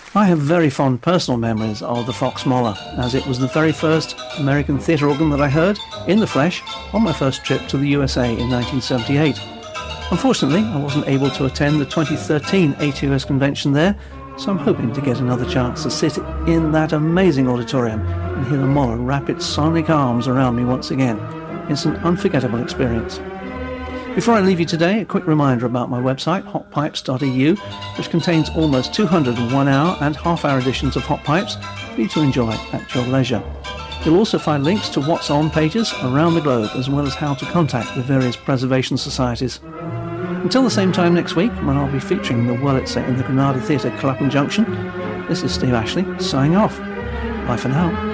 I have very fond personal memories of the Fox Moller, as it was the very first American theatre organ that I heard in the flesh on my first trip to the USA in 1978. Unfortunately, I wasn't able to attend the 2013 ATOS convention there, so I'm hoping to get another chance to sit in that amazing auditorium and hear the Moller wrap its sonic arms around me once again. It's an unforgettable experience. Before I leave you today, a quick reminder about my website, hotpipes.eu, which contains almost 200 1-hour and half-hour editions of Hot Pipes for you to enjoy at your leisure. You'll also find links to what's on pages around the globe, as well as how to contact the various preservation societies. Until the same time next week, when I'll be featuring the Wurlitzer in the Granada Theatre, Clapham Junction, this is Steve Ashley, signing off. Bye for now.